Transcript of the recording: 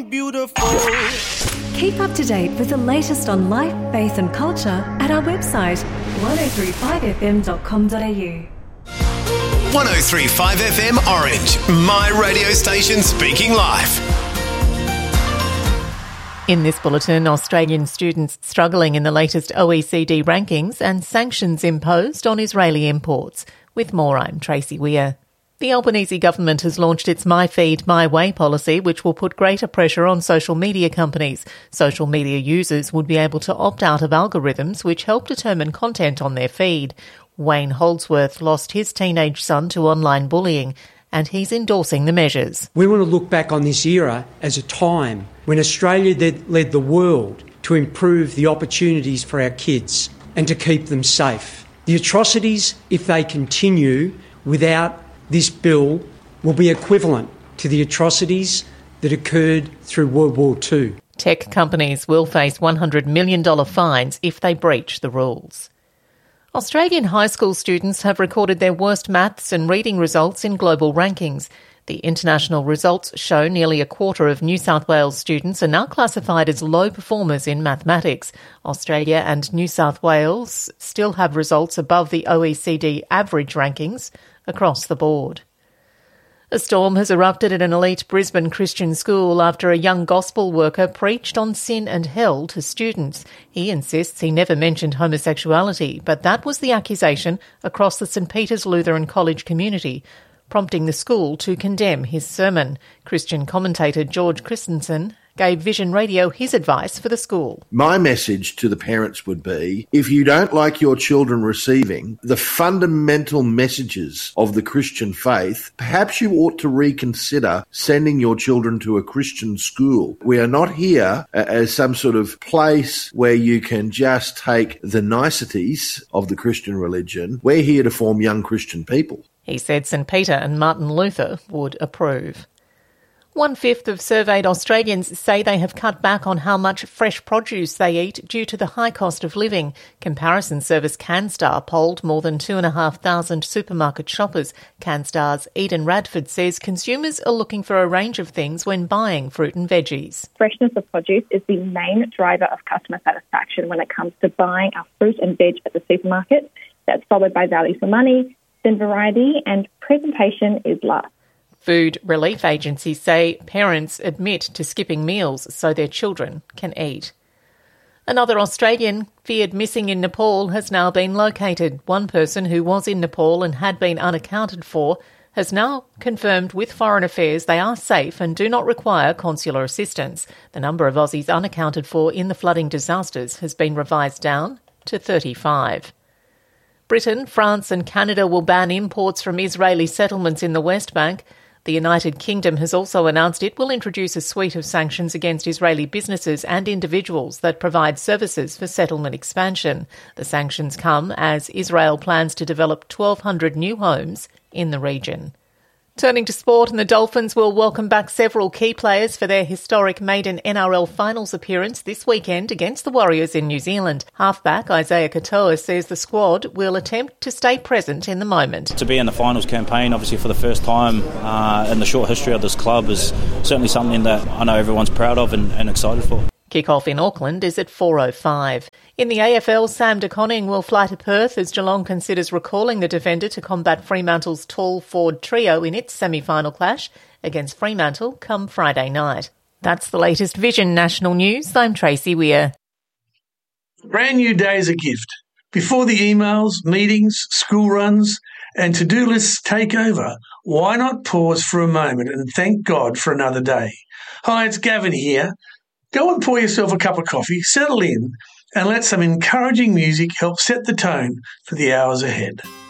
Beautiful. Keep up to date with the latest on life, faith and culture at our website 1035fm.com.au. 1035 FM Orange, my radio station speaking life. In this bulletin, Australian students struggling in the latest OECD rankings and sanctions imposed on Israeli imports. With more, I'm Tracy Weir. The Albanese government has launched its My Feed, My Way policy, which will put greater pressure on social media companies. Social media users would be able to opt out of algorithms which help determine content on their feed. Wayne Holdsworth lost his teenage son to online bullying, and he's endorsing the measures. We want to look back on this era as a time when Australia led the world to improve the opportunities for our kids and to keep them safe. The atrocities, if they continue without this bill, will be equivalent to the atrocities that occurred through World War II. Tech companies will face $100 million fines if they breach the rules. Australian high school students have recorded their worst maths and reading results in global rankings. The international results show nearly a quarter of New South Wales students are now classified as low performers in mathematics. Australia and New South Wales still have results above the OECD average rankings across the board. A storm has erupted at an elite Brisbane Christian school after a young gospel worker preached on sin and hell to students. He insists he never mentioned homosexuality, but that was the accusation across the St Peter's Lutheran College community, prompting the school to condemn his sermon. Christian commentator George Christensen gave Vision Radio his advice for the school. My message to the parents would be, if you don't like your children receiving the fundamental messages of the Christian faith, perhaps you ought to reconsider sending your children to a Christian school. We are not here as some sort of place where you can just take the niceties of the Christian religion. We're here to form young Christian people. He said St Peter and Martin Luther would approve. 1/5 of surveyed Australians say they have cut back on how much fresh produce they eat due to the high cost of living. Comparison service CanStar polled more than 2,500 supermarket shoppers. CanStar's Eden Radford says consumers are looking for a range of things when buying fruit and veggies. Freshness of produce is the main driver of customer satisfaction when it comes to buying our fruit and veg at the supermarket. That's followed by value for money, then variety, and presentation is last. Food relief agencies say parents admit to skipping meals so their children can eat. Another Australian feared missing in Nepal has now been located. One person who was in Nepal and had been unaccounted for has now confirmed with Foreign Affairs they are safe and do not require consular assistance. The number of Aussies unaccounted for in the flooding disasters has been revised down to 35. Britain, France and Canada will ban imports from Israeli settlements in the West Bank. The United Kingdom has also announced it will introduce a suite of sanctions against Israeli businesses and individuals that provide services for settlement expansion. The sanctions come as Israel plans to develop 1,200 new homes in the region. Turning to sport, and the Dolphins will welcome back several key players for their historic maiden NRL finals appearance this weekend against the Warriors in New Zealand. Halfback Isaiah Katoa says the squad will attempt to stay present in the moment. To be in the finals campaign, obviously for the first time in the short history of this club, is certainly something that I know everyone's proud of and excited for. Kick-off in Auckland is at 4:05. In the AFL, Sam De Koning will fly to Perth as Geelong considers recalling the defender to combat Fremantle's tall forward trio in its semi-final clash against Fremantle come Friday night. That's the latest Vision National News. I'm Tracy Weir. Brand new day is a gift. Before the emails, meetings, school runs and to-do lists take over, why not pause for a moment and thank God for another day? Hi, it's Gavin here. Go and pour yourself a cup of coffee, settle in, and let some encouraging music help set the tone for the hours ahead.